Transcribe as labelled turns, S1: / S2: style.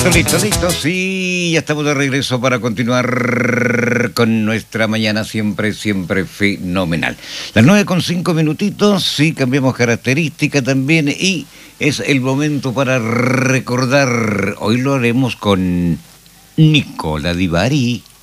S1: Listo, sí, ya estamos de regreso para continuar con nuestra mañana siempre fenomenal. Las 9:05, sí, cambiamos característica también y es el momento para recordar. Hoy lo haremos con Nicola Di Bari.